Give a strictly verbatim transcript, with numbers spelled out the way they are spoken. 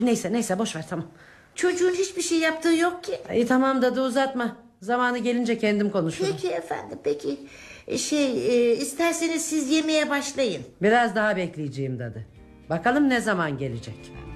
Neyse neyse boş ver, tamam. Çocuğun hiçbir şey yaptığı yok ki. İyi tamam dadı, uzatma. Zamanı gelince kendim konuşurum. Peki efendim, peki. E, Şey e, isterseniz siz yemeğe başlayın. Biraz daha bekleyeceğim dadı. Bakalım ne zaman gelecek.